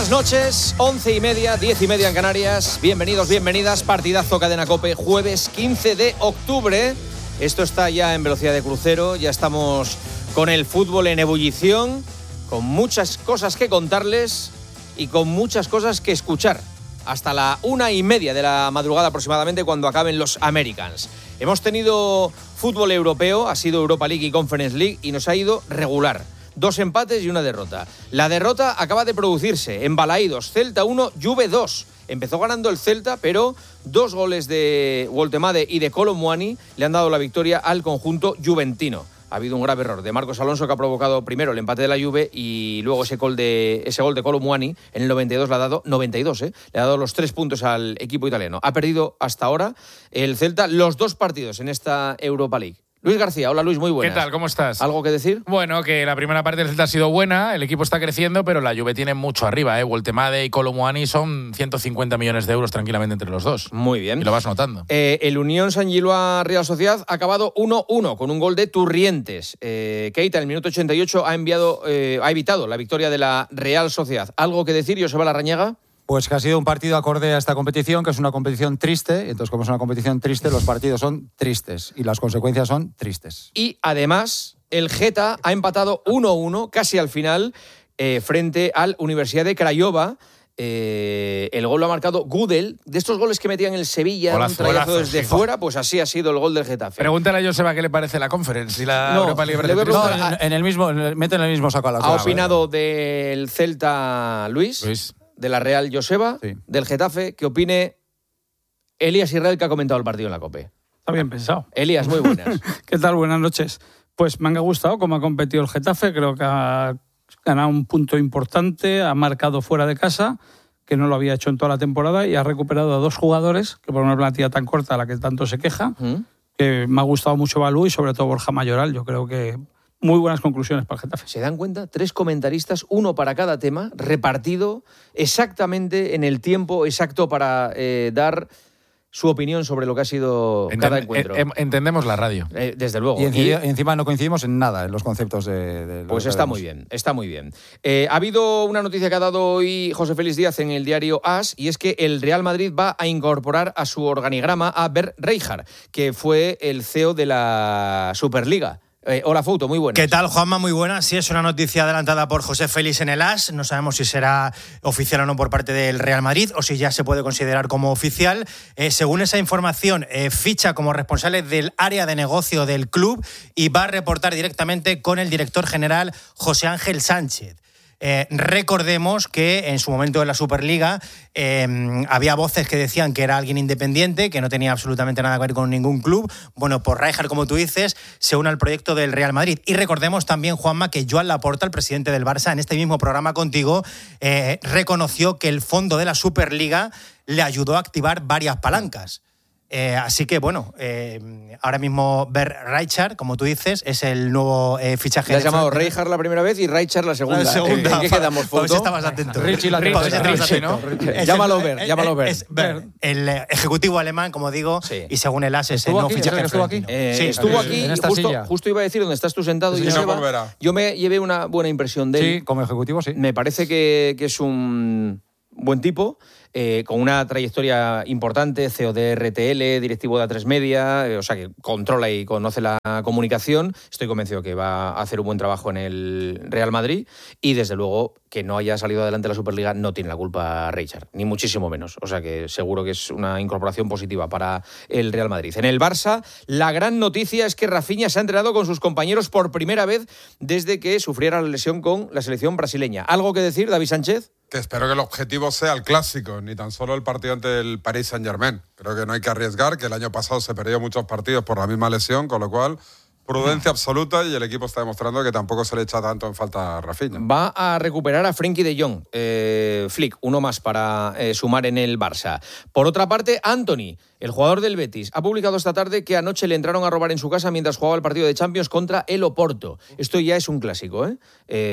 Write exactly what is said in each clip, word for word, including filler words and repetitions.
buenas noches, once y media, diez y media en Canarias. Bienvenidos, bienvenidas, partidazo Cadena COPE, jueves quince de octubre. Esto está ya en velocidad de crucero, ya estamos con el fútbol en ebullición, con muchas cosas que contarles y con muchas cosas que escuchar. Hasta la una y media de la madrugada aproximadamente, cuando acaben los Americans. Hemos tenido fútbol europeo, ha sido Europa League y Conference League, y nos ha ido regular. Dos empates y una derrota. La derrota acaba de producirse en Balaídos, Celta uno, Juve dos. Empezó ganando el Celta, pero dos goles de Woltemade y de Kolo Muani le han dado la victoria al conjunto juventino. Ha habido un grave error de Marcos Alonso, que ha provocado primero el empate de la Juve y luego ese gol de ese gol de Kolo Muani en el noventa y dos le ha dado noventa y dos, ¿eh? Le ha dado los tres puntos al equipo italiano. Ha perdido hasta ahora el Celta los dos partidos en esta Europa League. Luis García, hola Luis, muy buenas. ¿Qué tal? ¿Cómo estás? ¿Algo que decir? Bueno, que la primera parte del Celta ha sido buena, el equipo está creciendo, pero la Juve tiene mucho arriba, ¿eh? Woltemade y Kolo Muani son ciento cincuenta millones de euros tranquilamente entre los dos. Muy bien. Y lo vas notando. Eh, el Unión San Giloa Real Sociedad ha acabado uno uno con un gol de Turrientes. Eh, Keita, en el minuto ochenta y ocho, ha, enviado, eh, ha evitado la victoria de la Real Sociedad. ¿Algo que decir, Joseba Larrañaga? Pues que ha sido un partido acorde a esta competición, que es una competición triste. Entonces, como es una competición triste, los partidos son tristes y las consecuencias son tristes. Y además, el Geta ha empatado uno uno casi al final eh, frente al Universidad de Craiova. Eh, el gol lo ha marcado Gudel. De estos goles que metían el Sevilla, golazo, un trayazo golazo, desde sí. fuera, pues así ha sido el gol del Getafe. Pregúntale a Joseba qué le parece la Conference y la No, Europa League. le voy a No, preguntar- en, en el mismo, meten en el mismo saco a las Ha dos. opinado del Celta Luis, Luis. de la Real Joseba, Sí. del Getafe, que opine Elías Israel, que ha comentado el partido en la COPE. Está bien pensado. Elías, muy buenas. ¿Qué tal? Buenas noches. Pues me ha gustado cómo ha competido el Getafe. Creo que ha ganado un punto importante, ha marcado fuera de casa, que no lo había hecho en toda la temporada, y ha recuperado a dos jugadores, que por una plantilla tan corta a la que tanto se queja, ¿Mm? que me ha gustado mucho Balú y sobre todo Borja Mayoral. Yo creo que muy buenas conclusiones para el Getafe. ¿Se dan cuenta? Tres comentaristas, uno para cada tema, repartido exactamente en el tiempo exacto para eh, dar su opinión sobre lo que ha sido Enten- cada encuentro. eh, eh, entendemos la radio. Eh, desde luego. Y encima, Y- encima no coincidimos en nada en los conceptos de... de lo Pues que está vemos. muy bien, está muy bien. Eh, ha habido una noticia que ha dado hoy José Félix Díaz en el diario AS, y es que el Real Madrid va a incorporar a su organigrama a Bernd Rijkaard, que fue el C E O de la Superliga. Eh, hola, Fouto, muy buenas. ¿Qué tal, Juanma? Muy buenas. Sí, es una noticia adelantada por José Félix en el AS. No sabemos si será oficial o no por parte del Real Madrid o si ya se puede considerar como oficial. Eh, según esa información, eh, ficha como responsable del área de negocio del club y va a reportar directamente con el director general José Ángel Sánchez. Eh, recordemos que en su momento en la Superliga eh, había voces que decían que era alguien independiente, que no tenía absolutamente nada que ver con ningún club. Bueno, pues Rijkaard, como tú dices, se une al proyecto del Real Madrid. Y recordemos también, Juanma, que Joan Laporta, el presidente del Barça, en este mismo programa contigo, eh, reconoció que el fondo de la Superliga le ayudó a activar varias palancas. Eh, así que, bueno, eh, ahora mismo Bernd Rijkaard, como tú dices, es el nuevo eh, fichaje. Le has de llamado Frontera. Rijkaard la primera vez y Rijkaard la segunda. La segunda. ¿En qué quedamos, Pues Fouto? estabas atento. Richie la Pues tercera. estabas Richie, atento. ¿no? Es Llámalo el- Bernd, el- llámalo Bernd. es Bernd, el eh, ejecutivo alemán, como digo, Sí. y según el AS es el ¿Estuvo nuevo aquí? fichaje. ¿Es el que estuvo aquí? florentino. Eh, Sí, estuvo aquí, aquí, en esta justo, silla. justo iba a decir dónde estás tú sentado. Sí, Joseba. no volverá. Yo me llevé una buena impresión de él. Sí, como ejecutivo, sí. Me parece que, que es un buen tipo, eh, con una trayectoria importante, C E O de R T L, directivo de A tres Media, eh, o sea que controla y conoce la comunicación. Estoy convencido que va a hacer un buen trabajo en el Real Madrid, y desde luego que no haya salido adelante la Superliga no tiene la culpa Rijkaard, ni muchísimo menos. O sea que seguro que es una incorporación positiva para el Real Madrid. En el Barça, la gran noticia es que Rafinha se ha entrenado con sus compañeros por primera vez desde que sufriera la lesión con la selección brasileña. ¿Algo que decir, David Sánchez? Que espero que el objetivo sea el clásico, ni tan solo el partido ante el Paris Saint-Germain. Creo que no hay que arriesgar, que el año pasado se perdió muchos partidos por la misma lesión, con lo cual prudencia absoluta, y el equipo está demostrando que tampoco se le echa tanto en falta a Rafinha. Va a recuperar a Frenkie de Jong, eh, Flick, uno más para eh, sumar en el Barça. Por otra parte, Anthony, el jugador del Betis, ha publicado esta tarde que anoche le entraron a robar en su casa mientras jugaba el partido de Champions contra el Oporto. Esto ya es un clásico, ¿eh?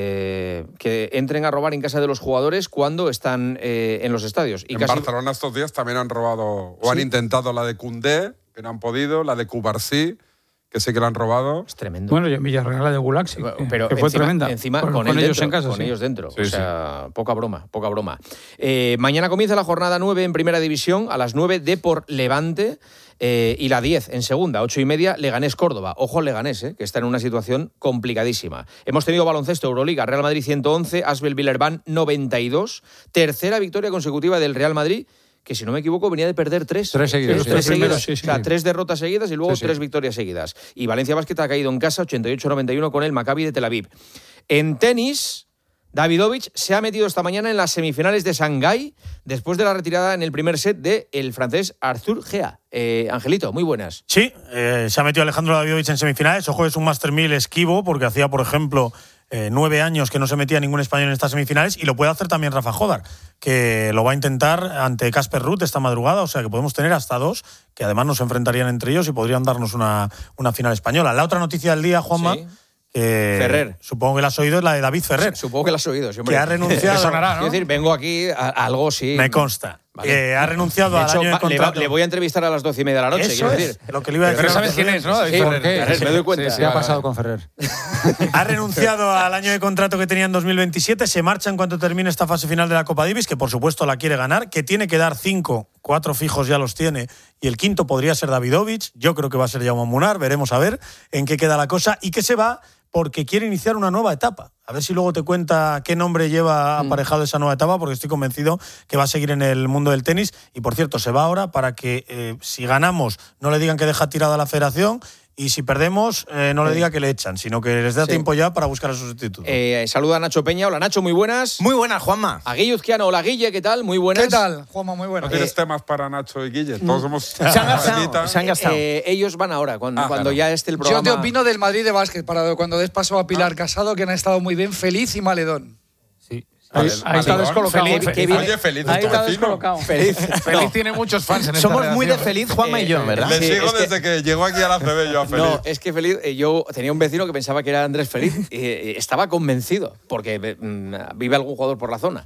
Eh, que entren a robar en casa de los jugadores cuando están eh, en los estadios. Y en casi... Barcelona estos días también han robado, o han Sí. intentado la de Koundé, que no han podido, la de Cubarsí, que sí que la han robado. Es tremendo. Bueno, y en Villarreal la de Gulaxi, que, pero que fue encima, tremenda. Encima con, con, con él ellos dentro, en casa. con sí. ellos dentro. Sí, o sea, sí. poca broma, poca broma. Eh, mañana comienza la jornada nueve en Primera División, a las nueve Depor Levante eh, y la diez en Segunda, ocho y media Leganés Córdoba. Ojo al Leganés, eh, que está en una situación complicadísima. Hemos tenido baloncesto, Euroliga, Real Madrid ciento once, Asbel Villerban noventa y dos, tercera victoria consecutiva del Real Madrid, que si no me equivoco venía de perder tres. Tres seguidos. Tres, tres sí. seguidas. Sí, sí, o sea, sí. tres derrotas seguidas y luego Sí, sí. tres victorias seguidas. Y Valencia Basket ha caído en casa ochenta y ocho noventa y uno con el Maccabi de Tel Aviv. En tenis, Davidovich se ha metido esta mañana en las semifinales de Shanghái después de la retirada en el primer set del francés Arthur Gea. Eh, Angelito, muy buenas. Sí, eh, se ha metido Alejandro Davidovich en semifinales. Ojo, es un Master mil esquivo porque hacía, por ejemplo, eh, nueve años que no se metía ningún español en estas semifinales, y lo puede hacer también Rafa Jodar, que lo va a intentar ante Casper Ruud esta madrugada. O sea que podemos tener hasta dos, que además nos enfrentarían entre ellos y podrían darnos una, una final española. La otra noticia del día, Juanma, Sí. que Ferrer. supongo que la has oído, es la de David Ferrer, Supongo que lo has oído, sí, hombre. que ha renunciado. Te sonará, ¿no? Es decir, vengo aquí a, a algo, sí. Me consta. Vale. Eh, ha renunciado De al hecho, año de va- le, va- contrato. le voy a entrevistar a las doce y media de la noche, Eso quiero es, decir. lo que le iba a decir. Pero a sabes Ferrer. quién es, ¿no? David Sí, Ferrer. ¿por qué? Claro, sí. Me doy cuenta. Sí, sí, ¿Qué ha vale, pasado vale. con Ferrer? Ha renunciado al año de contrato que tenía en dos mil veintisiete, se marcha en cuanto termine esta fase final de la Copa Davis, que por supuesto la quiere ganar, que tiene que dar cinco, cuatro fijos ya los tiene, y el quinto podría ser Davidovich. Yo creo que va a ser Jaume Munar, veremos a ver en qué queda la cosa, y que se va porque quiere iniciar una nueva etapa. A ver si luego te cuenta qué nombre lleva aparejado esa nueva etapa, porque estoy convencido que va a seguir en el mundo del tenis. Y por cierto, se va ahora para que eh, si ganamos no le digan que deja tirada a la federación, y si perdemos eh, no le diga que le echan, sino que les da Sí. tiempo ya para buscar a su sustituto. Eh, saluda a Nacho Peña. Hola, Nacho, muy buenas. Muy buenas, Juanma. A Guille Uzquiano. Hola, Guille, ¿qué tal? Muy buenas. ¿Qué tal, Juanma? Muy ¿No buenas. tienes Eh, temas para Nacho y Guille? Todos somos... Se han gastado, se han gastado. Eh, ellos van ahora, cuando, Ah, cuando claro. ya esté el Yo programa. te opino del Madrid de básquet, para cuando des paso a Pilar Casado, que han estado muy bien, Feliz y Maledón. Sí. Ahí, Vale, ahí está vale, descolocado. Feliz, Fe- qué bien. Oye, feliz Ahí tu está vecino. descolocado. Feliz. Feliz No. tiene muchos fans en esta Somos muy de redacción. feliz, Juanma y yo, ¿verdad? Le Sí, sigo es que- desde que... llegó aquí a la C B yo a Feliz. No, es que Feliz, eh, yo tenía un vecino que pensaba que era Andrés Feliz y eh, estaba convencido, porque mm, vive algún jugador por la zona.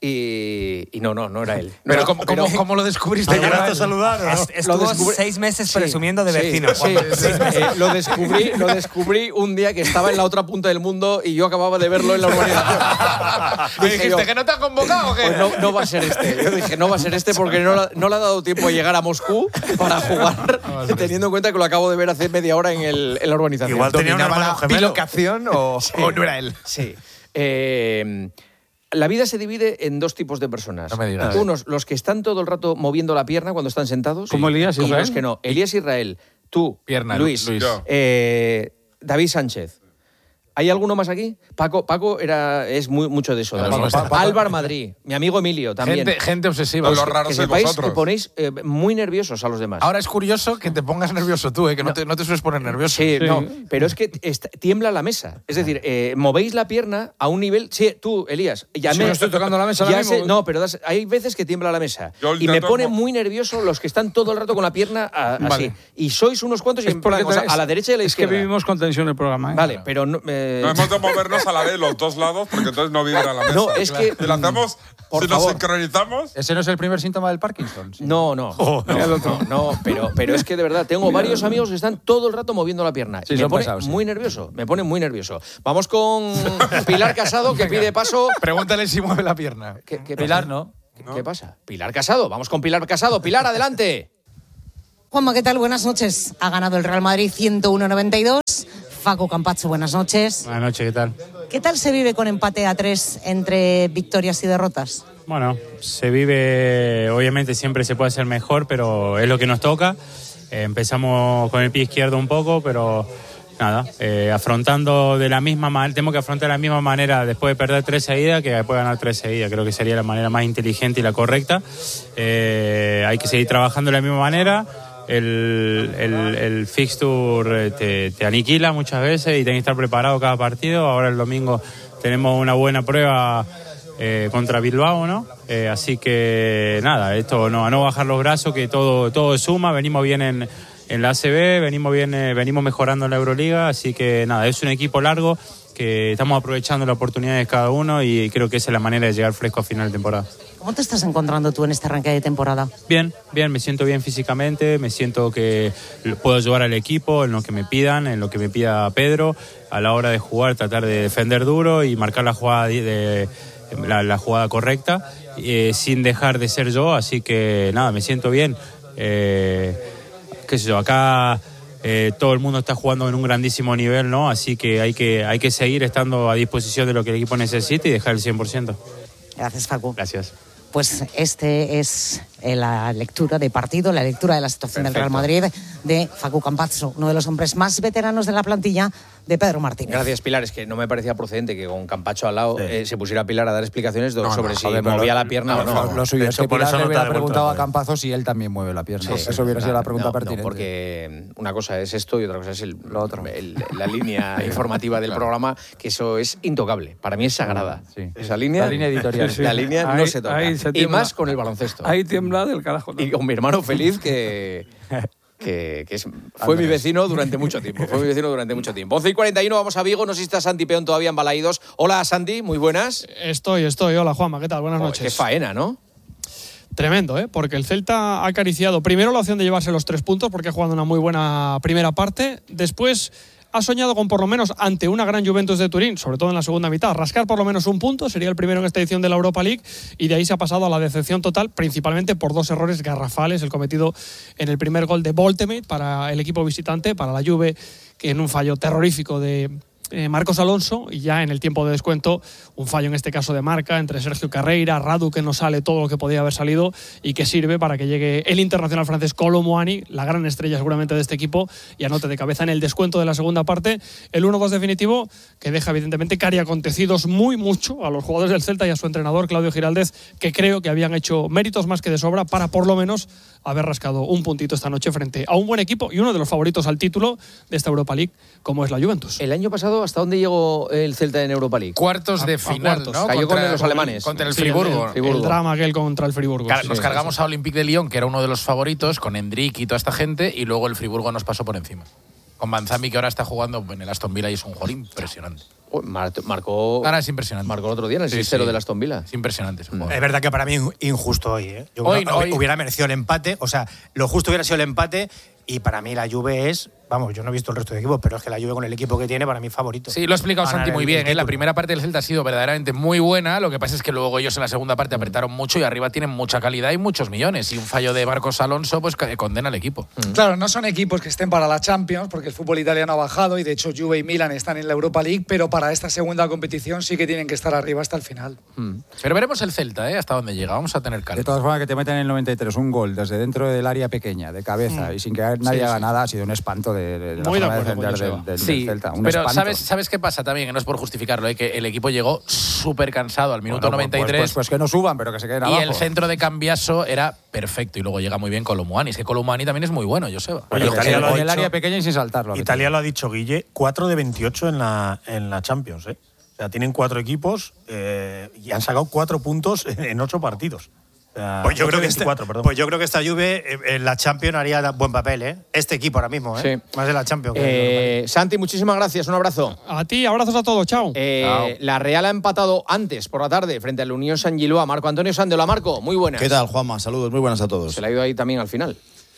Y, y no, no, no era él. No Pero era- ¿cómo, pero- cómo- cómo lo descubriste? ¿Te llegaste a saludar o no? Est- Estuvo Lo descubre- seis meses Sí, presumiendo de sí, vecino, sí, Juanma. sí, eh, lo, descubrí, lo descubrí un día que estaba en la otra punta del mundo y yo acababa de verlo en la urbanización. ¿Me Dije dijiste yo, que no te han convocado o qué? Pues no, no va a ser este. Yo dije, no va a ser este porque no, la- no le ha dado tiempo a llegar a Moscú para jugar, teniendo en cuenta que lo acabo de ver hace media hora en, el, en la urbanización. Igual tenía un ¿Dominaba hermano la gemelo. bilocación o, o no era él? Sí. Eh, la vida se divide en dos tipos de personas. No me digas. Unos, los que están todo el rato moviendo la pierna cuando están sentados. Como Elías y Israel. los que no. Elías Israel, tú, Pierna, Luis, Luis. Yo. eh, David Sánchez. ¿Hay alguno más aquí? Paco, Paco era, es muy, mucho de eso. Claro, David. Paco, Paco. Álvar Madrid, mi amigo Emilio también. Gente, gente obsesiva. Los que, raros que sois sepáis vosotros. que ponéis eh, muy nerviosos a los demás. Ahora es curioso que te pongas nervioso tú, ¿eh? que no, te, no te sueles poner nervioso. Sí, Sí. no, pero es que est- tiembla la mesa. Es decir, eh, movéis la pierna a un nivel. Sí, tú, Elías. Ya Si me no estoy tocando la mesa ahora ya mismo. sé- no, pero das- hay veces que tiembla la mesa. Yo Y me intento pone mo- muy nervioso los que están todo el rato con la pierna a- así. Vale. Y sois unos cuantos y Es en plan, porque o sea, a la derecha y a la es que izquierda. vivimos con tensión el programa. ¿eh? Vale, pero no. eh, No hemos de movernos a la vez los dos lados porque entonces no vibra la mesa. No, es que- Si lo hacemos, Por si nos favor. sincronizamos... ¿Ese no es el primer síntoma del Parkinson? Sí. No, no, no, no, no, pero, pero es que de verdad tengo varios amigos que están todo el rato moviendo la pierna. Sí, me son pone pesados, sí. muy nervioso, me pone muy nervioso. Vamos con Pilar Casado, que pide paso. Pregúntale si mueve la pierna. ¿Qué, qué Pilar, pasa? ¿no? ¿Qué, qué pasa? Pilar Casado, vamos con Pilar Casado. Pilar, adelante. Juanma, ¿qué tal? Buenas noches. Ha ganado el Real Madrid ciento uno noventa y dos. Facu Campacho, buenas noches. Buenas noches, ¿qué tal? ¿Qué tal se vive con empate a tres entre victorias y derrotas? Bueno, se vive, obviamente siempre se puede hacer mejor, pero es lo que nos toca. Eh, empezamos con el pie izquierdo un poco, pero nada, eh, afrontando de la misma manera, tenemos que afrontar de la misma manera después de perder tres seguidas que después de ganar tres seguidas. Creo que sería la manera más inteligente y la correcta. Eh, hay que seguir trabajando de la misma manera. El, el, el fixture te, te aniquila muchas veces y tenés que estar preparado cada partido. Ahora el domingo tenemos una buena prueba eh, contra Bilbao, ¿no? Eh, así que nada, esto no, a no bajar los brazos, que todo, todo suma. Venimos bien en, en la A C B, venimos bien, eh, venimos mejorando en la Euroliga, así que nada, es un equipo largo que estamos aprovechando la oportunidad de cada uno y creo que esa es la manera de llegar fresco a final de temporada. ¿Cómo te estás encontrando tú en este arranque de temporada? Bien, bien, me siento bien físicamente, me siento que puedo ayudar al equipo en lo que me pidan, en lo que me pida Pedro, a la hora de jugar, tratar de defender duro y marcar la jugada, de, de, la, la jugada correcta, eh, sin dejar de ser yo, así que nada, me siento bien. Eh, qué sé yo, acá eh, todo el mundo está jugando en un grandísimo nivel, ¿no? Así que hay que, hay que seguir estando a disposición de lo que el equipo necesite y dejar el cien por ciento. Gracias, Facu. Gracias. Pues este es la lectura de partido, la lectura de la situación Perfecto. del Real Madrid de Facu Campazzo, uno de los hombres más veteranos de la plantilla de Pedro Martínez. Gracias, Pilar. Es que no me parecía procedente que con Campacho al lado Sí. eh, se pusiera Pilar a dar explicaciones do- No, no, sobre si joder, movía lo- la pierna no, o no. no, Lo suyo es que por Pilar eso le no te hubiera ha devuelto preguntado la a Campazzo si él también mueve la pierna. Sí, Eso hubiera sido la pregunta no, pertinente. no, porque una cosa es esto y otra cosa es el, Lo otro. el- la línea informativa del programa, que eso es intocable. Para mí es sagrada. Sí. Esa línea, La línea editorial. la Sí. línea no Ahí- se toca. ahí se y tiembla. más con el baloncesto. Ahí tiembla del carajo. Y con mi hermano feliz que... Que, que es- fue mi vecino durante mucho tiempo. Fue mi vecino durante mucho tiempo. once y cuarenta y uno, vamos a Vigo. No sé si está Santi Peón todavía en Balaídos. Hola, Santi, muy buenas. Estoy, estoy. Hola, Juanma, ¿qué tal? Buenas Joder, noches. qué faena, ¿no? Tremendo, ¿eh? Porque el Celta ha acariciado primero la opción de llevarse los tres puntos porque ha jugado una muy buena primera parte. Después ha soñado con por lo menos ante una gran Juventus de Turín, sobre todo en la segunda mitad, rascar por lo menos un punto, sería el primero en esta edición de la Europa League, y de ahí se ha pasado a la decepción total, principalmente por dos errores garrafales, el cometido en el primer gol de Voltemate para el equipo visitante, para la Juve, que en un fallo terrorífico de eh, Marcos Alonso, y ya en el tiempo de descuento un fallo en este caso de marca entre Sergio Carreira, Radu, que no sale todo lo que podía haber salido y que sirve para que llegue el internacional francés Kolo Muani, la gran estrella seguramente de este equipo, y anote de cabeza en el descuento de la segunda parte el uno dos definitivo, que deja evidentemente cariacontecidos muy mucho a los jugadores del Celta y a su entrenador Claudio Giraldez, que creo que habían hecho méritos más que de sobra para por lo menos haber rascado un puntito esta noche frente a un buen equipo y uno de los favoritos al título de esta Europa League, como es la Juventus. El año pasado, ¿hasta dónde llegó el Celta en Europa League? Cuartos de A- a final, cuartos. ¿no? Cayó Contra- con los alemanes. Contra el Sí, Friburgo. el, Friburgo. el drama aquel contra el Friburgo. Car- Sí, nos sí, cargamos sí. a Olympique de Lyon, que era uno de los favoritos, con Endrick y toda esta gente, y luego el Friburgo nos pasó por encima. Con Banzami, que ahora está jugando en el Aston Villa y es un jugador impresionante. Uy, mar- marcó, Ahora es impresionante. marcó el otro día en el Sí, seis cero sí. del Aston Villa. Es impresionante ese jugador. Es verdad que para mí es injusto hoy. ¿eh? Yo Hoy creo no, que hoy- hubiera merecido el empate. O sea, lo justo hubiera sido el empate. Y para mí la Juve es, vamos, yo no he visto el resto de equipos, pero es que la Juve con el equipo que tiene para mí es favorito. Sí, lo ha explicado Ganar Santi muy el bien. ¿eh? La título. primera parte del Celta ha sido verdaderamente muy buena. Lo que pasa es que luego ellos en la segunda parte apretaron mucho y arriba tienen mucha calidad y muchos millones. Y un fallo de Marcos Alonso pues que condena al equipo. Claro, no son equipos que estén para la Champions, porque el fútbol italiano ha bajado y de hecho Juve y Milan están en la Europa League, pero para esta segunda competición sí que tienen que estar arriba hasta el final. Pero veremos el Celta, ¿eh? Hasta dónde llega. Vamos a tener De calma. todas formas, que te meten en el noventa y tres un gol desde dentro del área pequeña, de cabeza, y sin que nadie Sí, haga sí. nada, ha sido un espanto de, de la Muy de forma de acuerdo con defender del, Joseba. del- Sí, del Celta. Un pero espanto. ¿sabes, ¿sabes qué pasa también? Que no es por justificarlo, ¿eh? Que el equipo llegó súper cansado al minuto Bueno, noventa y pues, tres. Pues, pues que no suban, pero que se queden y abajo. el centro de Cambiaso era perfecto. Y luego llega muy bien Kolomuani. Es que Kolomuani también es muy bueno, Joseba. Oye, En Italia el- lo ha en el dicho- área pequeña y sin saltarlo. Italia lo ha dicho Guille, cuatro de veintiocho en la, en la Champions. ¿eh? O sea, tienen cuatro equipos eh, y han sacado cuatro puntos en, en ocho partidos. O sea, Pues yo, ocho creo de que este, veinticuatro, perdón. pues yo creo que esta Juve eh, en la Champions haría buen papel, ¿eh? Este equipo ahora mismo, ¿eh? Sí. Más de la Champions. que de la Europa League. Eh, Santi, muchísimas gracias. Un abrazo. A ti, abrazos a todos, chao. Eh, la Real ha empatado antes, por la tarde, frente al Unión San Giloa. Marco Antonio Sandola. Marco, muy buenas. ¿Qué tal, Juanma? Saludos, muy buenas a todos. Se le ha ido ahí también al final.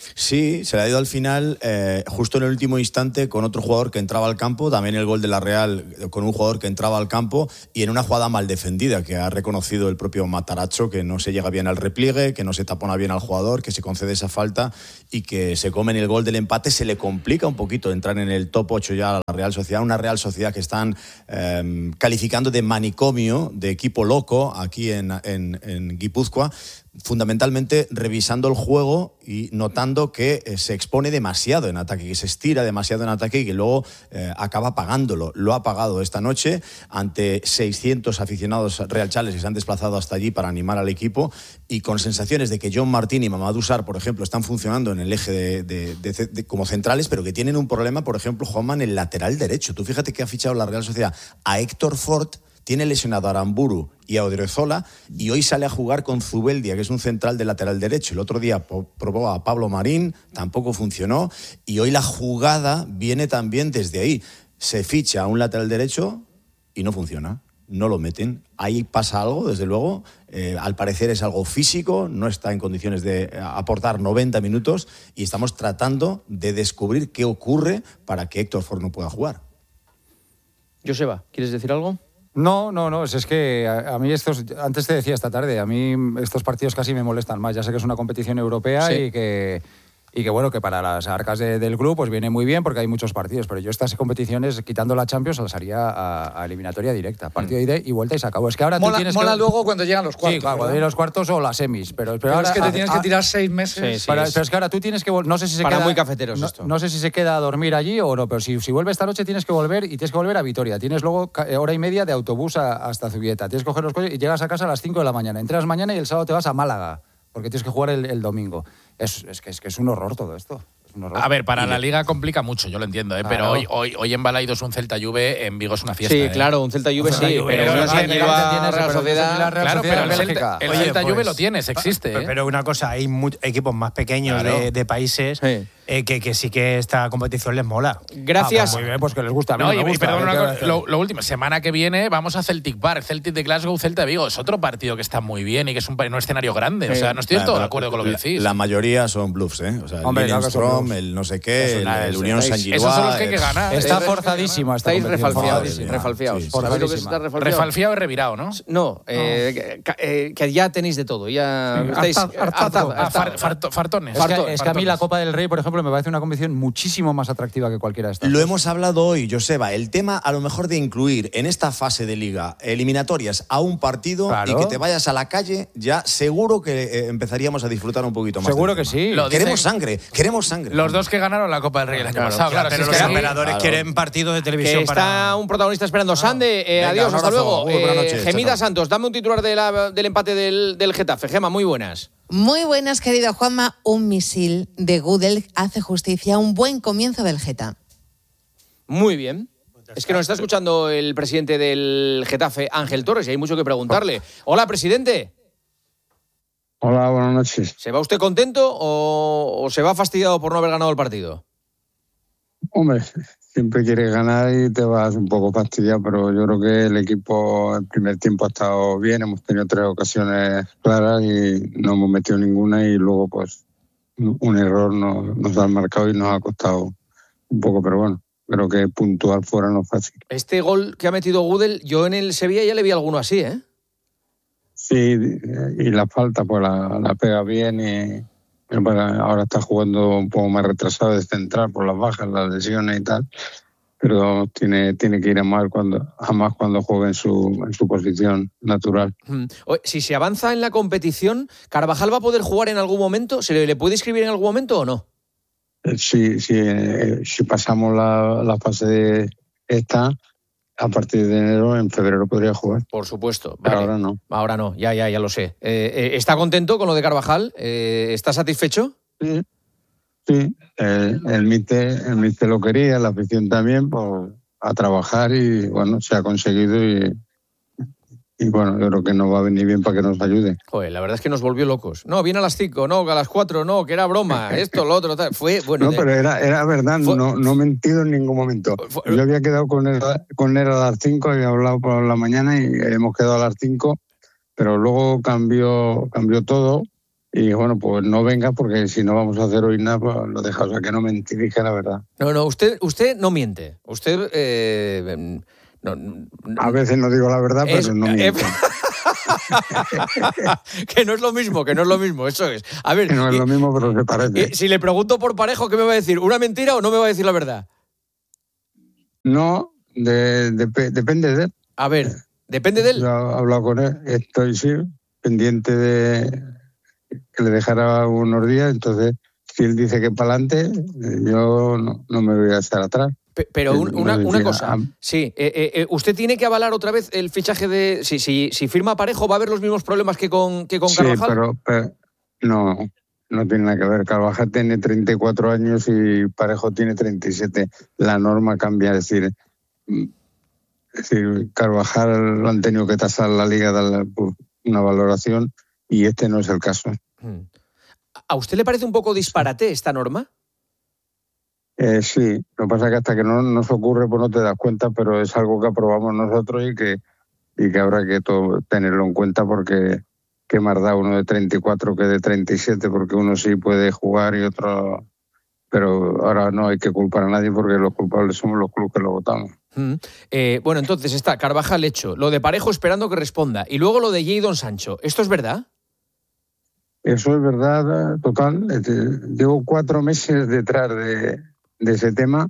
Sí, se le ha ido al final, eh, justo en el último instante, con otro jugador que entraba al campo, también el gol de la Real eh, con un jugador que entraba al campo y en una jugada mal defendida, que ha reconocido el propio Matarazzo, que no se llega bien al repliegue, que no se tapona bien al jugador, que se concede esa falta y que se come en el gol del empate. Se le complica un poquito entrar en el top ocho ya a la Real Sociedad, una Real Sociedad que están eh, calificando de manicomio, de equipo loco aquí en, en, en Guipúzcoa, fundamentalmente revisando el juego y notando que eh, se expone demasiado en ataque, que se estira demasiado en ataque y que luego eh, acaba pagándolo. Lo ha pagado esta noche ante seiscientos aficionados realchales que se han desplazado hasta allí para animar al equipo y con sensaciones de que John Martín y Mamadou Sarr, por ejemplo, están funcionando en el eje de, de, de, de, como centrales, pero que tienen un problema, por ejemplo, Juanma, en el lateral derecho. Tú fíjate que ha fichado la Real Sociedad a Héctor Fort, tiene lesionado a Aramburu y a Odriozola y hoy sale a jugar con Zubeldia, que es un central de lateral derecho. El otro día po- probó a Pablo Marín, tampoco funcionó y hoy la jugada viene también desde ahí. Se ficha a un lateral derecho y no funciona. No lo meten. Ahí pasa algo, desde luego. Eh, al parecer es algo físico, no está en condiciones de aportar noventa minutos y estamos tratando de descubrir qué ocurre para que Héctor Ford no pueda jugar. Joseba, ¿quieres decir algo? No, no, no, es que a, a mí estos, antes te decía esta tarde, a mí estos partidos casi me molestan más. Ya sé que es una competición europea sí. y que... Y que bueno, que para las arcas de, del club pues viene muy bien porque hay muchos partidos, pero yo estas competiciones, quitando la Champions, las haría a, a eliminatoria directa. Partido mm. ida y vuelta y se acabó. Es que ahora mola, tú tienes mola que... luego cuando llegan los cuartos. Sí, claro, cuando llegan los cuartos o las semis. Pero, pero, pero ahora, es que te tienes a, que tirar seis meses. Sí, sí, para, es... Pero es que ahora tú tienes que... No sé si se para queda... muy cafeteros no, esto. No sé si se queda a dormir allí o no, pero si, si vuelve esta noche tienes que volver y tienes que volver a Vitoria. Tienes luego hora y media de autobús a, hasta Zubieta. Tienes que coger los coches y llegas a casa a las cinco de la mañana. Entras mañana y el sábado te vas a Málaga porque tienes que jugar el, el domingo. Es, es, que, es que es un horror todo esto. A ver, para la Liga complica mucho, yo lo entiendo, ¿eh? Claro. Pero hoy, hoy, hoy en Balaidos un Celta-Juve, en Vigo es una fiesta. Sí, ¿eh? claro, un Celta-Juve sí, pero, pero no sé, la Real Sociedad. Claro, pero el Celta, el Celta-Juve pues, lo tienes, existe. Pero, ¿eh? pero una cosa, hay equipos más pequeños claro. de, de países sí. eh, que, que sí que esta competición les mola. Gracias. Ah, pues muy bien, pues que les gusta. A mí no, no me y, gusta. Perdón, una cosa, lo, lo último, semana que viene vamos a Celtic Park, Celtic de Glasgow, Celta de Vigo. Es otro partido que está muy bien y que es un, un escenario grande. Sí. O sea, no estoy del todo de acuerdo con lo que decís. La mayoría son bluffs, ¿eh? O sea, el Hombre, Lindstrom, el no sé qué. El, el Unión San Gillois. Esos son los que hay que ganar. Está forzadísimo. Estáis refalfiados. Refalfiados. ¿Sabéis lo que es estar refalfiado? Refalfiado y revirado, ¿no? No, eh, que, eh, que ya tenéis de todo. Ya sí, estáis hartado. Ah, far, farto, fartones. Es, que, es que a mí la Copa del Rey, por ejemplo, me parece una competición muchísimo más atractiva que cualquiera de estas. Lo hemos hablado hoy, Joseba. El tema a lo mejor de incluir en esta fase de Liga eliminatorias a un partido claro. y que te vayas a la calle, ya seguro que eh, empezaríamos a disfrutar un poquito más. Seguro que sí. Lo queremos dicen, sangre, queremos sangre. Los dos que ganaron la Copa del Rey el año claro, pasado. Claro, claro, pero si los es operadores claro. quieren partidos de televisión. Que para... está un protagonista esperando. Sande, eh, Venga, adiós, hasta luego. Muy buenas noches, eh, Gemida chao. Santos, dame un titular de la, del empate del, del Getafe. Gema, muy buenas. Muy buenas, querido Juanma. Un misil de Gudel hace justicia a un buen comienzo del Geta. Muy bien. Es que nos está escuchando el presidente del Getafe, Ángel Torres, y hay mucho que preguntarle. Hola, presidente. Hola, buenas noches. ¿Se va usted contento o, o se va fastidiado por no haber ganado el partido? Hombre, siempre quieres ganar y te vas un poco fastidiado, pero yo creo que el equipo el primer tiempo ha estado bien, hemos tenido tres ocasiones claras y no hemos metido ninguna y luego pues un error nos, nos ha marcado y nos ha costado un poco, pero bueno, creo que puntuar fuera no es fácil. Este gol que ha metido Gudel, yo en el Sevilla ya le vi alguno así, ¿eh? Sí, y la falta pues la, la pega bien y bueno, ahora está jugando un poco más retrasado de central por las bajas, las lesiones y tal, pero tiene, tiene que ir a más cuando, a más cuando juegue en su, en su posición natural. Si se avanza en la competición, ¿Carvajal va a poder jugar en algún momento? ¿Se le, le puede inscribir en algún momento o no? Sí, sí, eh, si pasamos la, la fase de esta, a partir de enero, en febrero podría jugar. Por supuesto. Pero vale. ahora no. Ahora no, ya, ya, ya lo sé. Eh, eh, ¿Está contento con lo de Carvajal? Eh, ¿Está satisfecho? Sí, sí. Eh, el míster el míster lo quería, la afición también, pues a trabajar y bueno, se ha conseguido y, y bueno, yo creo que nos va a venir bien para que nos ayude. Joder, la verdad es que nos volvió locos. No, viene a las cinco, no, a las cuatro, no, que era broma, esto, lo otro, tal. Fue, bueno... No, de... pero era, era verdad, fue... no, no he mentido en ningún momento. Fue... Yo había quedado con él, con él a las cinco, había hablado por la mañana y hemos quedado a las cinco, pero luego cambió, cambió todo y bueno, pues no venga porque si no vamos a hacer hoy nada, pues lo deja, o sea que no mentí, dije la verdad. No, no, usted, usted no miente, usted... Eh, no, no, a veces no digo la verdad, es, pero no miento. Eh, que no es lo mismo, que no es lo mismo, eso es. A ver, que no es lo mismo, pero se parece. Si le pregunto por Parejo, ¿qué me va a decir? ¿Una mentira o no me va a decir la verdad? No, de, de, depende de él. A ver, depende de él. Yo he hablado con él, estoy sí, pendiente de que le dejara unos días, entonces si él dice que para adelante, yo no, no me voy a estar atrás. Pero un, una, una cosa, sí, eh, eh, usted tiene que avalar otra vez el fichaje de... Si, si, si firma Parejo, ¿va a haber los mismos problemas que con, que con sí, Carvajal? Pero, pero no, no tiene nada que ver. Carvajal tiene treinta y cuatro años y Parejo tiene treinta y siete. La norma cambia, es decir, es decir Carvajal lo han tenido que tasar la liga, darle una valoración y este no es el caso. ¿A usted le parece un poco disparate esta norma? Eh, sí, lo que pasa es que hasta que no nos ocurre pues no te das cuenta, pero es algo que aprobamos nosotros y que, y que habrá que todo, tenerlo en cuenta porque qué más da uno de treinta y cuatro que de treinta y siete, porque uno sí puede jugar y otro... Pero ahora no hay que culpar a nadie porque los culpables somos los clubes que lo votamos. Mm. Eh, bueno, entonces está Carvajal hecho, lo de Parejo esperando que responda y luego lo de Jadon Sancho. ¿Esto es verdad? Eso es verdad, total. Llevo cuatro meses detrás de, de ese tema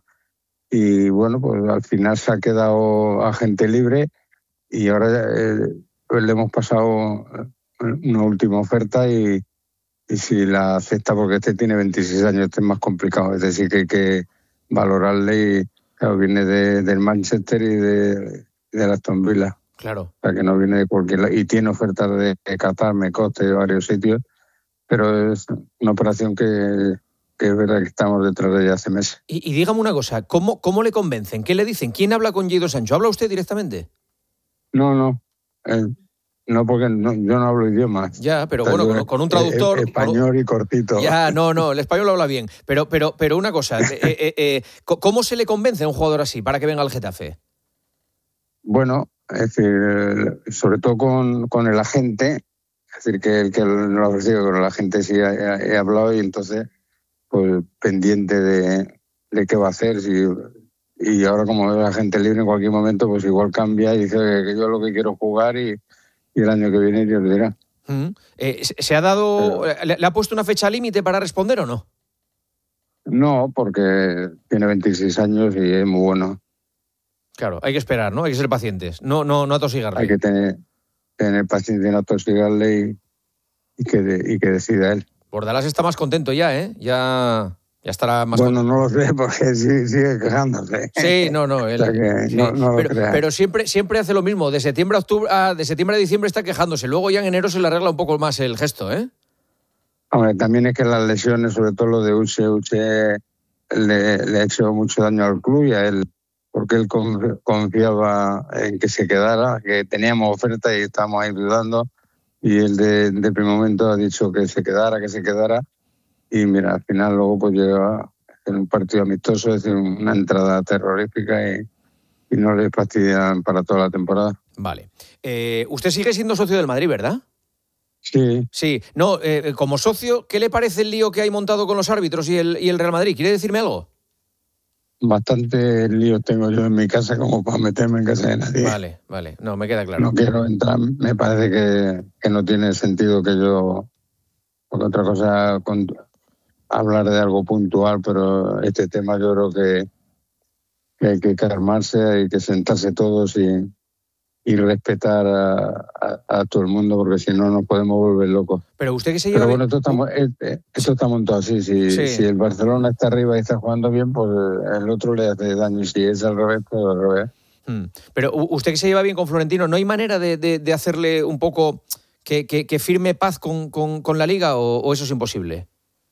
y bueno, pues al final se ha quedado agente libre y ahora eh, pues le hemos pasado una última oferta y, y si la acepta, porque este tiene veintiséis años, este es más complicado, es decir, que hay que valorarle y claro, viene de, del Manchester y de, de la Aston Villa. Claro. O sea, que no viene de cualquier lado. Y tiene ofertas de, de Qatar, me consta, de varios sitios, pero es una operación que, que es verdad que estamos detrás de ella hace meses. Y, y dígame una cosa, ¿cómo, ¿cómo le convencen? ¿Qué le dicen? ¿Quién habla con Jadon Sancho? ¿Habla usted directamente? No, no. Eh, no, porque no, yo no hablo idiomas. Ya, pero O sea, bueno, yo, con, con un traductor... eh, español con un... y cortito. Ya, no, no, el español lo habla bien. Pero, pero, pero una cosa, eh, eh, eh, ¿cómo se le convence a un jugador así para que venga al Getafe? Bueno, es decir, sobre todo con, con el agente, es decir, que el que no lo ha ofrecido, con el agente sí he, he hablado y entonces, pues pendiente de, de qué va a hacer. Si, y ahora como es agente libre en cualquier momento, pues igual cambia y dice que yo lo que quiero jugar y, y el año que viene Dios dirá. Mm. Eh, ¿Se ha dado, Pero, le, le ha puesto una fecha límite para responder o no? No, porque tiene veintiséis años y es muy bueno. Claro, hay que esperar, ¿no? Hay que ser pacientes. No, no, no atosigarle. Hay que tener, tener paciencia y no atosigarle y, y, que de, y que decida él. Bordalás está más contento ya, ¿eh? Ya, ya estará más bueno, contento. No lo sé porque sigue, sigue quejándose. Sí, no, no. Él, o sea que sí. no, no lo pero, creas. pero siempre, siempre hace lo mismo. De septiembre a octubre, ah, de septiembre a diciembre está quejándose. Luego ya en enero se le arregla un poco más el gesto, ¿eh? Hombre, también es que las lesiones, sobre todo lo de Uche, Uche le, le ha hecho mucho daño al club y a él, porque él confiaba en que se quedara, que teníamos oferta y estábamos ahí dudando, y él de, de primer momento ha dicho que se quedara, que se quedara, y mira, al final luego pues llega en un partido amistoso, es decir, una entrada terrorífica y, y no le fastidian para toda la temporada. Vale. Eh, usted sigue siendo socio del Madrid, ¿verdad? Sí. Sí. No, eh, como socio, ¿qué le parece el lío que hay montado con los árbitros y el, y el Real Madrid? ¿Quiere decirme algo? Bastante lío tengo yo en mi casa como para meterme en casa de nadie. Vale, vale. No, me queda claro. No quiero entrar. Me parece que, que no tiene sentido que yo... Porque otra cosa, con, hablar de algo puntual, pero este tema yo creo que, que hay que calmarse, hay que sentarse todos y, y respetar a, a, a todo el mundo, porque si no nos podemos volver locos. Pero usted que se lleva... Pero bueno, esto está, esto está montado así. Si, sí. si el Barcelona está arriba y está jugando bien, pues el otro le hace daño. Y si es al revés, pues al revés. Hmm. Pero usted que se lleva bien con Florentino, ¿no hay manera de, de, de hacerle un poco que, que, que firme paz con, con, con la Liga o, o eso es imposible?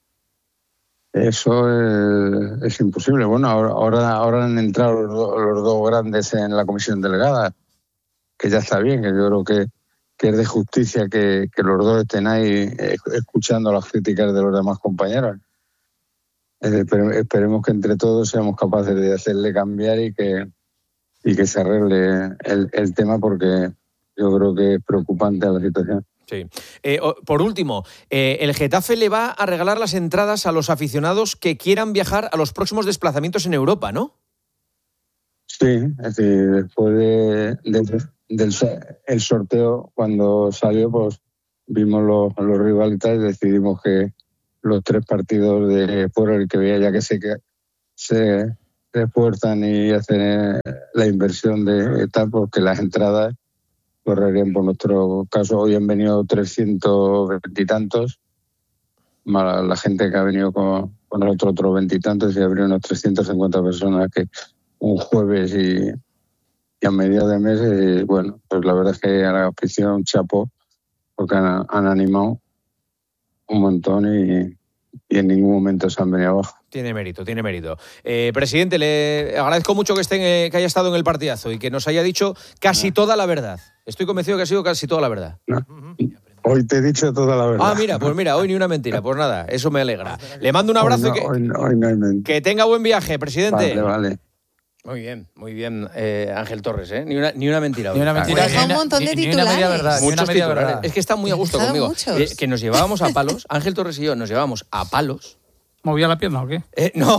Eso es, es imposible. Bueno, ahora, ahora, ahora han entrado los, do, los dos grandes en la comisión delegada, que ya está bien, que yo creo que, que es de justicia que, que los dos estén ahí escuchando las críticas de los demás compañeros. Eh, pero esperemos que entre todos seamos capaces de hacerle cambiar y que, y que se arregle el, el tema, porque yo creo que es preocupante la situación. Sí. Eh, por último, eh, el Getafe le va a regalar las entradas a los aficionados que quieran viajar a los próximos desplazamientos en Europa, ¿no? Sí, es decir, después de, de, del el sorteo, cuando salió, pues vimos los, los rivales y decidimos que los tres partidos de fuera, el que veía ya que se, que se esfuerzan y hacen la inversión de tal, porque las entradas correrían por nuestro caso. Hoy han venido trescientos veintitantos, más la, la gente que ha venido con, con nosotros otros veintitantos, y habría unos trescientas cincuenta personas que un jueves y, y a mediados de mes, y bueno, pues la verdad es que a la afición un chapo, porque han, han animado un montón y, y en ningún momento se han venido abajo. Tiene mérito, tiene mérito. Eh, presidente, le agradezco mucho que, esté, que haya estado en el partidazo y que nos haya dicho casi toda la verdad. Estoy convencido que ha sido casi toda la verdad. No. Hoy te he dicho toda la verdad. Ah, mira, pues mira, hoy ni una mentira. Pues nada, eso me alegra. Le mando un abrazo Hoy no, y que, hoy no, hoy no hay mentira. que tenga buen viaje, presidente. Vale, vale. Muy bien, muy bien, eh, Ángel Torres, ¿eh? Ni una, ni una mentira. Ni una mentira. Deja un montón de Ni- ni una media titulares. verdad. Muchos Ni una media titulares. verdad. Es que está muy a gusto Dejaron conmigo. muchos. Eh, que nos llevábamos a palos, Ángel Torres y yo nos llevábamos a palos. ¿Movía la pierna o qué? Eh, no.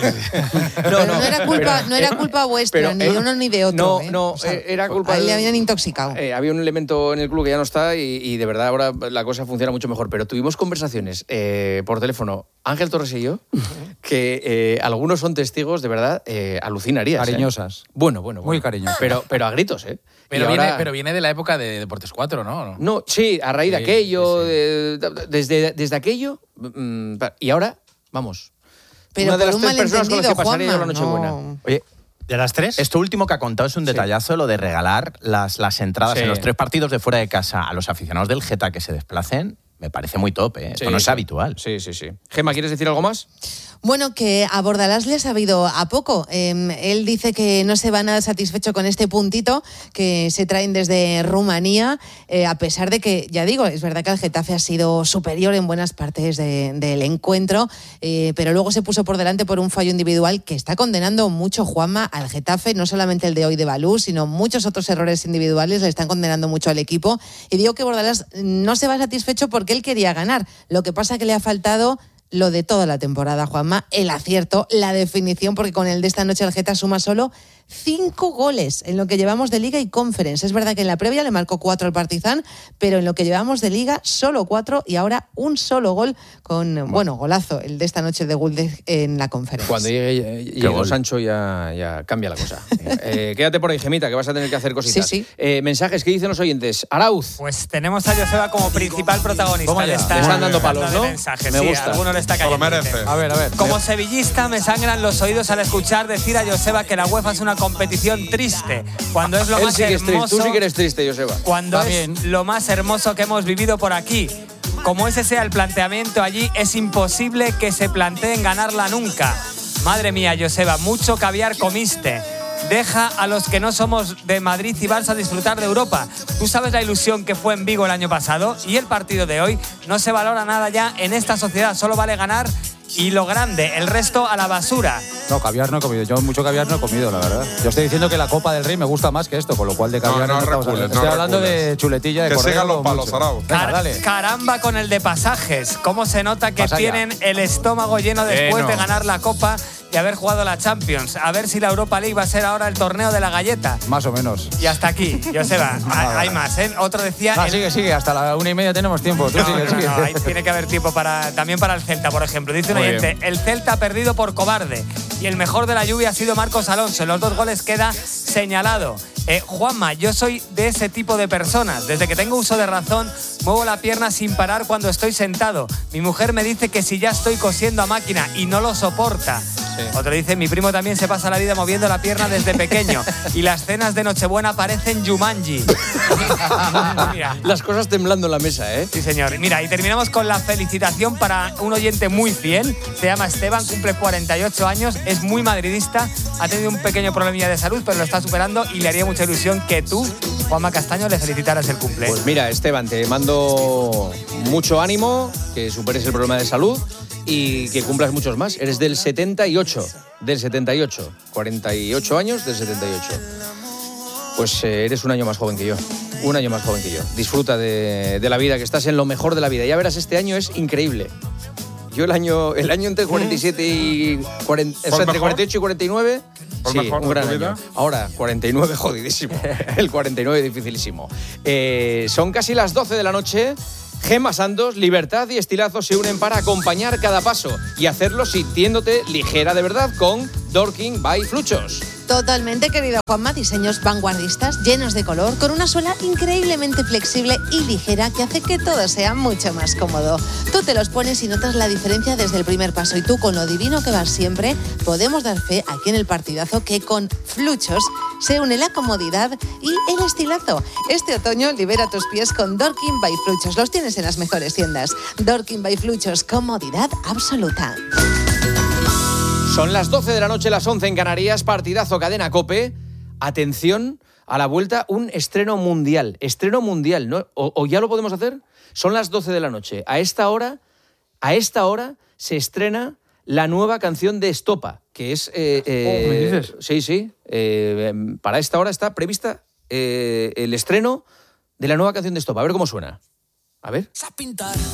Pero no era culpa, pero, no era eh, culpa vuestra, pero, ni eh, de uno ni de otro. No, ¿eh? no, O sea, eh, era culpa a él le del- habían intoxicado. Eh, había un elemento en el club que ya no está y, y de verdad ahora la cosa funciona mucho mejor. Pero tuvimos conversaciones eh, por teléfono, Ángel Torres y yo, que eh, algunos son testigos, de verdad, eh, alucinarías. ¿eh? Cariñosas. Bueno, bueno, bueno. Muy cariñosas. Pero, pero a gritos, ¿eh? Pero, Y viene, ahora- pero viene de la época de Deportes cuatro, ¿no? No, sí, a raíz de Sí, aquello, sí, sí. de- de- desde, desde aquello. mm, y ahora, vamos. Pero una de por las un tres personas con las que malentendido, pasaré yo la Juanma, Nochebuena. no. Oye, ¿De las tres? esto último que ha contado es un detallazo, lo de regalar las, las entradas Sí. en los tres partidos de fuera de casa a los aficionados del Geta que se desplacen. Me parece muy top, ¿eh? Esto Sí, no es sí. habitual. Sí, sí, sí. Gemma, ¿quieres decir algo más? Bueno, que a Bordalás le ha sabido a poco. Eh, él dice que no se va nada satisfecho con este puntito que se traen desde Rumanía, eh, a pesar de que, ya digo, es verdad que el Getafe ha sido superior en buenas partes de- del encuentro, eh, pero luego se puso por delante por un fallo individual que está condenando mucho, Juanma, al Getafe, no solamente el de hoy de Balú, sino muchos otros errores individuales le están condenando mucho al equipo. Y digo que Bordalás no se va satisfecho porque él quería ganar. Lo que pasa que le ha faltado lo de toda la temporada, Juanma, el acierto, la definición, porque con el de esta noche el Geta suma solo cinco goles en lo que llevamos de Liga y Conference. Es verdad que en la previa le marcó cuatro al Partizan, pero en lo que llevamos de Liga solo cuatro y ahora un solo gol con, bueno, golazo, el de esta noche de Gulde en la Conference. Cuando llegue, llegue gol. Sancho ya, ya cambia la cosa. Eh, quédate por ahí, Gemita, que vas a tener que hacer cositas. Sí, sí. Eh, mensajes, ¿qué dicen los oyentes? Arauz. Pues tenemos a Joseba como principal protagonista Toma de ya. esta Le están dando palos, tanda de ¿no? mensajes. Me Sí, gusta. alguno le está Se lo cayendo. merece. A ver, a ver. Como sevillista me sangran los oídos al escuchar decir a Joseba que la UEFA es una competición triste, cuando es lo Él más sí que es triste. hermoso, Tú sí que eres triste, Joseba. cuando También. es lo más hermoso que hemos vivido por aquí. Como ese sea el planteamiento allí, es imposible que se planteen ganarla nunca. Madre mía, Joseba, mucho caviar comiste. Deja a los que no somos de Madrid y Barça disfrutar de Europa. Tú sabes la ilusión que fue en Vigo el año pasado y el partido de hoy no se valora nada ya en esta sociedad. Solo vale ganar y lo grande, el resto a la basura. No, caviar no he comido. Yo mucho caviar no he comido, la verdad. Yo estoy diciendo que la Copa del Rey me gusta más que esto, con lo cual de caviar No, no estamos recules, hablando. no Estoy hablando recules. de chuletilla de Que cordero. sigan los palos, mucho. Arau. Venga, Car- dale. Caramba con el de pasajes. Cómo se nota que Pasa ya. tienen el estómago lleno después Lleno. de ganar la Copa y haber jugado la Champions. A ver si la Europa League va a ser ahora el torneo de la galleta. Más o menos. Y hasta aquí, Joseba. Hay hay más, ¿eh? Otro decía... Ah, el- sigue, sigue. Hasta la una y media tenemos tiempo. Tú No, sigue, no, sigue. no, ahí tiene que haber tiempo para, también para el Celta, por ejemplo. Dice un Muy oyente, el Celta ha perdido por cobarde y el mejor de la lluvia ha sido Marcos Alonso. En los dos goles queda señalado. Eh, Juanma, yo soy de ese tipo de personas. Desde que tengo uso de razón, muevo la pierna sin parar cuando estoy sentado. Mi mujer me dice que si ya estoy cosiendo a máquina y no lo soporta. Otro dice, mi primo también se pasa la vida moviendo la pierna desde pequeño y las cenas de Nochebuena parecen Jumanji. Mira. Las cosas temblando en la mesa, ¿eh? Sí, señor. Mira, y terminamos con la felicitación para un oyente muy fiel. Se llama Esteban, cumple cuarenta y ocho años, es muy madridista, ha tenido un pequeño problemilla de salud, pero lo está superando y le haría mucha ilusión que tú, Juanma Castaño, le felicitaras el cumple. Pues mira, Esteban, te mando mucho ánimo, que superes el problema de salud y que cumplas muchos más. Eres del setenta y ocho, del setenta y ocho, cuarenta y ocho años del setenta y ocho. Pues eh, eres un año más joven que yo, un año más joven que yo. Disfruta de, de la vida, que estás en lo mejor de la vida. Ya verás, este año es increíble. Yo el año, el año entre cuarenta y siete y cuarenta, o sea, entre mejor? cuarenta y ocho y cuarenta y nueve, ¿Fue sí, mejor un de gran tu año. vida? Ahora, cuarenta y nueve, jodidísimo. El cuarenta y nueve, dificilísimo. Eh, son casi las doce de la noche. Gemma Santos, Libertad y Estilazo se unen para acompañar cada paso y hacerlo sintiéndote ligera de verdad con Dorking by Fluchos. Totalmente, querido Juanma, diseños vanguardistas, llenos de color, con una suela increíblemente flexible y ligera que hace que todo sea mucho más cómodo. Tú te los pones y notas la diferencia desde el primer paso, y tú, con lo divino que vas siempre, podemos dar fe aquí en el partidazo que con Fluchos se une la comodidad y el estilazo. Este otoño libera tus pies con Dorking by Fluchos. Los tienes en las mejores tiendas. Dorking by Fluchos, comodidad absoluta. Son las doce de la noche, las once en Canarias, partidazo Cadena COPE. Atención a la vuelta un estreno mundial. Estreno mundial, ¿no? O, o ya lo podemos hacer. Son las doce de la noche. A esta hora, a esta hora se estrena la nueva canción de Estopa, que es... Eh, eh, ¿Me dices? Sí, sí. Eh, para esta hora está prevista eh, el estreno de la nueva canción de Estopa. A ver cómo suena. A ver.